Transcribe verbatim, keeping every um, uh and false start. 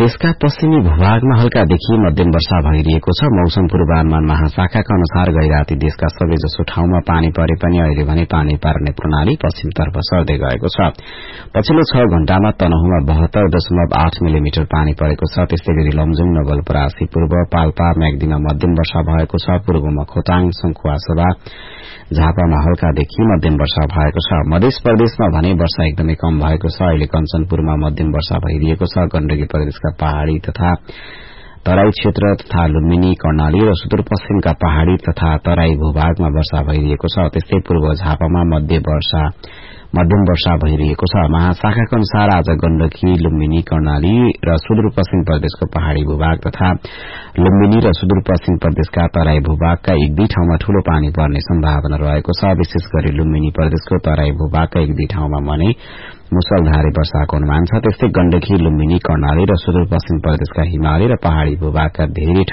देशका पश्चिमी भूभागमा हल्कादेखि मध्यम वर्षा भइरहेको छ। मौसम पूर्वानुमान महाशाखाका अनुसार गैराती देशका सबैजसो ठाउँमा पानी परे पनि अहिले भने पानी पार्ने प्रणाली पश्चिमतर्फ सर्दै गएको छ। पछिल्लो छ घण्टामा तनहुमा बहत्तर दशमलव आठ मिलिमिटर पानी परेको छ। त्यस्तै गरी लमजुङ, नवलपरासी पूर्व, पाल्पा, म्याग्दीमा मध्यम वर्षा भएको छ। पूर्वमा खोटाङ, सङ्खुवासभा, झापामा हल्कादेखि मध्यम वर्षा भएको छ। मध्य प्रदेशमा भने वर्षा एकदमै कम भएको छ। अहिले कञ्चनपुरमा मध्यम वर्षा भइरहेको छ। गण्डकी प्रदेशका पहाड़ी तथा तराई क्षेत्र तथा लुम्बिनी, कर्णाली र सुदूरपश्चिमका पहाड़ी तथा तराई भूभागमा वर्षा भइरहेको छ। त्यस्तै पूर्व झापामा मध्य वर्षा मध्यम वर्षा भइरहेको छ। महाशाखाका अनुसार आज गण्डकी, लुम्बिनी, कर्णाली र सुदूरपश्चिम प्रदेशको पहाड़ी भूभाग तथा लुम्बिनी र सुदूरपश्चिम प्रदेशका तराई भूभागका एक दुई ठाउँमा ठूलो पानी पर्ने सम्भावना रहेको छ। विशेष गरी लुम्बिनी प्रदेशको तराई भूभागका एक दुई ठाउँमा भने मुसलधारे वर्षाको अनुमान छ। त्यस्तै गण्डकी, लुम्बिनी, कर्णाली र सुदूरपश्चिम प्रदेशका हिमाली र पहाड़ी भूभागका धेरै